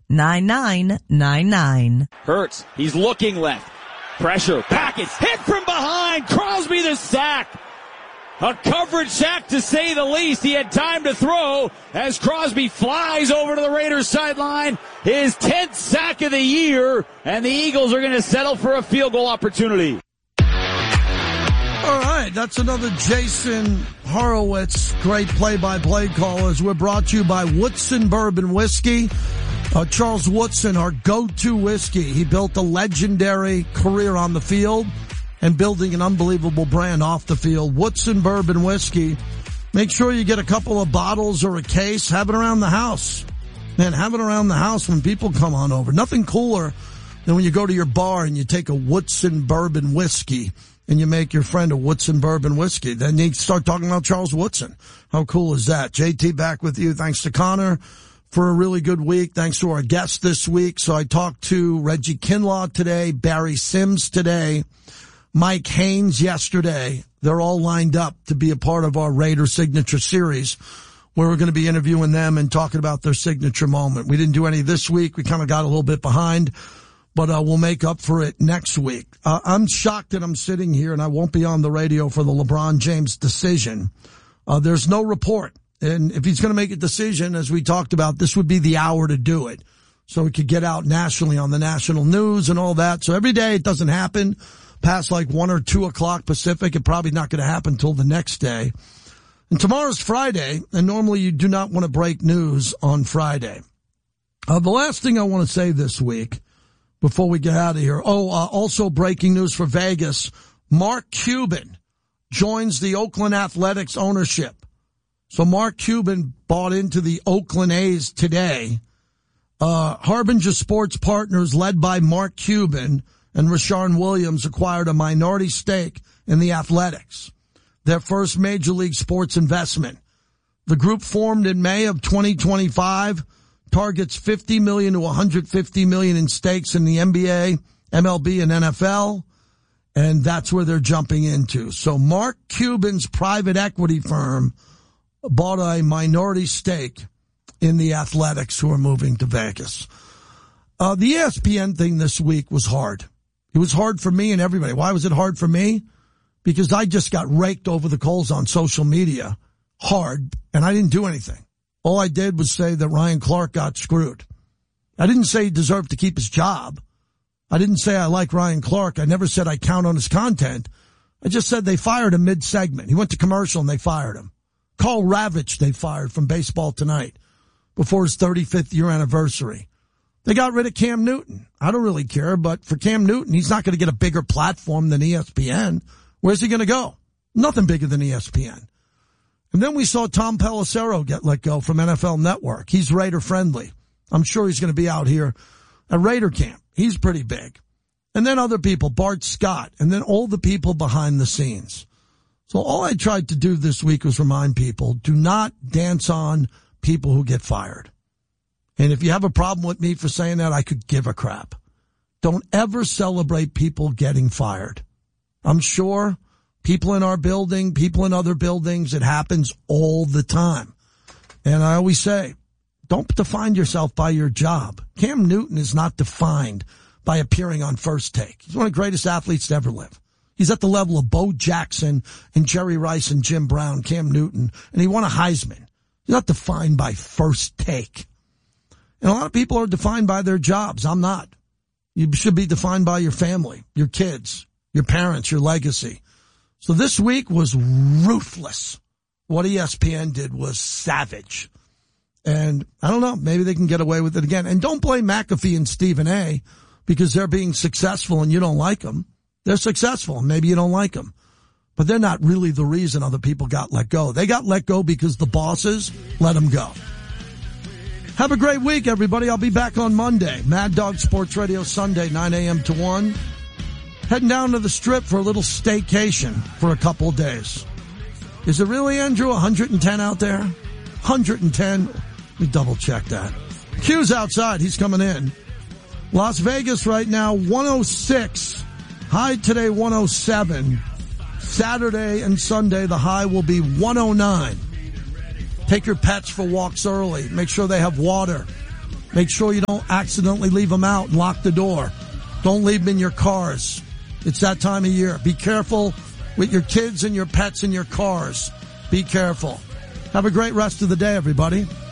888-866-9999. Hurts. He's looking left. Pressure. Packets. Hit from behind. Crosby the sack. A coverage sack to say the least. He had time to throw as Crosby flies over to the Raiders sideline. His 10th sack of the year, and the Eagles are going to settle for a field goal opportunity. All right, that's another Jason Horowitz. Great play-by-play callers. We're brought to you by Woodson Bourbon Whiskey. Charles Woodson, our go-to whiskey. He built a legendary career on the field and building an unbelievable brand off the field. Woodson Bourbon Whiskey. Make sure you get a couple of bottles or a case. Have it around the house. Man, have it around the house when people come on over. Nothing cooler than when you go to your bar and you take a Woodson Bourbon Whiskey and you make your friend a Woodson Bourbon Whiskey. Then you start talking about Charles Woodson. How cool is that? JT back with you. Thanks to Connor for a really good week. Thanks to our guests this week. So I talked to Reggie Kinlaw today, Barry Sims today, Mike Haynes yesterday. They're all lined up to be a part of our Raider Signature Series, where we're going to be interviewing them and talking about their signature moment. We didn't do any this week. We kind of got a little bit behind, but we'll make up for it next week. I'm shocked that I'm sitting here and I won't be on the radio for the LeBron James decision. There's no report. And if he's going to make a decision, as we talked about, this would be the hour to do it. So it could get out nationally on the national news and all that. So every day it doesn't happen past like 1 or 2 o'clock Pacific. It's probably not going to happen until the next day. And tomorrow's Friday, and normally you do not want to break news on Friday. The last thing I want to say this week before we get out of here. Also breaking news for Vegas. Mark Cuban joins the Oakland Athletics ownership. So Mark Cuban bought into the Oakland A's today. Harbinger Sports Partners, led by Mark Cuban and Rashawn Williams, acquired a minority stake in the Athletics, their first major league sports investment. The group, formed in May of 2025, targets $50 million to $150 million in stakes in the NBA, MLB, and NFL, and that's where they're jumping into. So Mark Cuban's private equity firm bought a minority stake in the Athletics, who are moving to Vegas. The ESPN thing this week was hard. It was hard for me and everybody. Why was it hard for me? Because I just got raked over the coals on social media hard, and I didn't do anything. All I did was say that Ryan Clark got screwed. I didn't say he deserved to keep his job. I didn't say I like Ryan Clark. I never said I count on his content. I just said they fired him mid-segment. He went to commercial and they fired him. Carl Ravitch they fired from Baseball Tonight before his 35th year anniversary. They got rid of Cam Newton. I don't really care, but for Cam Newton, he's not going to get a bigger platform than ESPN. Where's he going to go? Nothing bigger than ESPN. And then we saw Tom Pelissero get let go from NFL Network. He's Raider friendly. I'm sure he's going to be out here at Raider camp. He's pretty big. And then other people, Bart Scott, and then all the people behind the scenes. So all I tried to do this week was remind people, do not dance on people who get fired. And if you have a problem with me for saying that, I could give a crap. Don't ever celebrate people getting fired. I'm sure people in our building, people in other buildings, it happens all the time. And I always say, don't define yourself by your job. Cam Newton is not defined by appearing on First Take. He's one of the greatest athletes to ever live. He's at the level of Bo Jackson and Jerry Rice and Jim Brown, Cam Newton, and he won a Heisman. He's not defined by First Take. And a lot of people are defined by their jobs. I'm not. You should be defined by your family, your kids, your parents, your legacy. So this week was ruthless. What ESPN did was savage. And I don't know, maybe they can get away with it again. And don't blame McAfee and Stephen A. because they're being successful and you don't like them. They're successful and maybe you don't like them. But they're not really the reason other people got let go. They got let go because the bosses let them go. Have a great week, everybody. I'll be back on Monday. Mad Dog Sports Radio Sunday, 9 a.m. to 1. Heading down to the Strip for a little staycation for a couple of days. Is it really, Andrew, 110 out there? 110? Let me double check that. Q's outside. He's coming in. Las Vegas right now, 106. High today, 107. Saturday and Sunday, the high will be 109. Take your pets for walks early. Make sure they have water. Make sure you don't accidentally leave them out and lock the door. Don't leave them in your cars. It's that time of year. Be careful with your kids and your pets in your cars. Be careful. Have a great rest of the day, everybody.